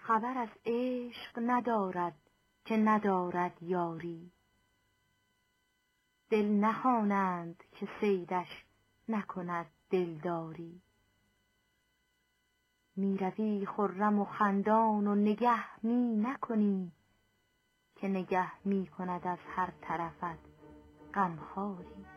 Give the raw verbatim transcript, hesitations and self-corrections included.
خبر از عشق ندارد که ندارد یاری. دل نخوانند که صیدش نکند دلداری. می روی خرم و خندان و نگه می نکنی، که نگه می کند از هر طرفت غمخواری.